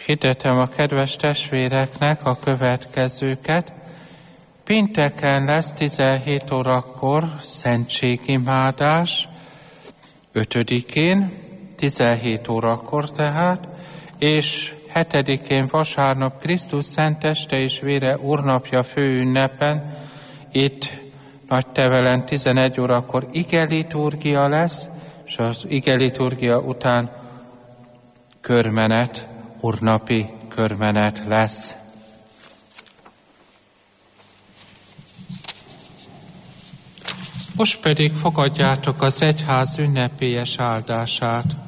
Hirdetem a kedves testvéreknek a következőket. Pénteken lesz 17 órakor szentségimádás, 5-én, 17 órakor tehát, és 7-én vasárnap Krisztus szenteste és vére úrnapja főünnepen, itt Nagytevelen 11 órakor igeliturgia lesz, és az igeliturgia után körmenet, úrnapi körmenet lesz. Most pedig fogadjátok az egyház ünnepélyes áldását.